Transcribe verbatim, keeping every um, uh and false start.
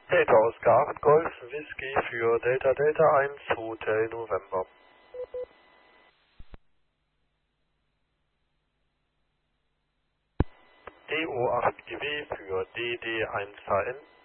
Delta Oscar acht Golf Whisky für Delta Delta eins Hotel November. D O acht G W für D D eins H N.